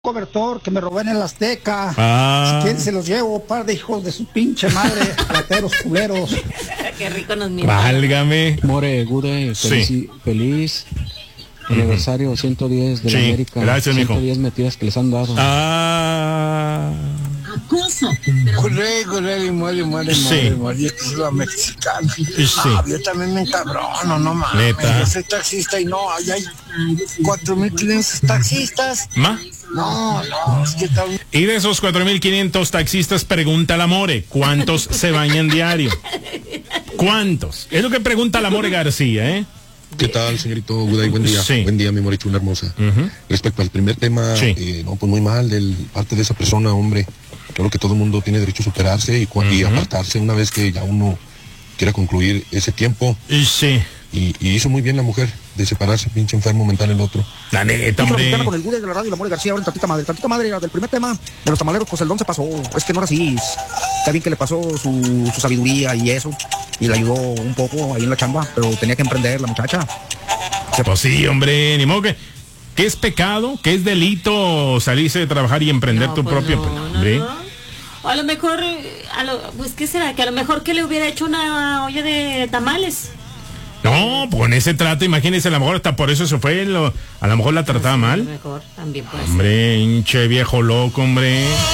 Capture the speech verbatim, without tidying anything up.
cobertor que me robé en el Azteca. Ah. Si quieren se los llevo, par de hijos de su pinche madre, plateros culeros. Qué rico nos mira. Válgame. More, Gude, feliz, Sí. feliz aniversario ciento diez de Sí, la América. gracias, mijo. ciento diez metidas que les han dado. Ah. Acoso. Corre, corre, muere, muere, Sí. muere, muere. Yo que soy la mexicana. Sí. Ah, yo también me encabrono, no mames. Neta. Yo soy taxista y no, allá hay cuatro mil quinientos taxistas. ¿Ma? No, no, es que tal. Y de esos cuatro mil quinientos taxistas, pregunta la More, ¿cuántos se bañan diario? ¿Cuántos? Es lo que pregunta la More García, ¿eh? ¿Qué tal, señorito Guday? Buen día. Sí. Buen día, mi morichuna hermosa. Uh-huh. Respecto al primer tema, Sí. eh, no, pues muy mal del parte de esa persona, hombre. Creo que todo el mundo tiene derecho a superarse y, cu- y Ujú. apartarse una vez que ya uno quiera concluir ese tiempo. Y sí, Y, y hizo muy bien la mujer de separarse, pinche enfermo mental el otro. la neta, Hizo la mexicana hombre. con el Gude de la radio y la More García, ahora en tantita madre. Tantita madre, del primer tema de los tamaleros, pues el don se pasó. Es que no era así. Está bien que le pasó su, su sabiduría y eso. Y le ayudó un poco ahí en la chamba, pero tenía que emprender la muchacha. Pues sí, hombre, ni modo que... ¿Qué es pecado? ¿Qué es delito salirse de trabajar y emprender No, tu pues propio... no, no, hombre? no. O a lo mejor, eh, a lo, pues qué será, que a lo mejor que le hubiera hecho una olla de tamales. No, pues con ese trato, imagínese, a lo mejor hasta por eso se fue, lo- a lo mejor la trataba A lo mal. mejor también puede ser. Hombre, hinche viejo loco, hombre.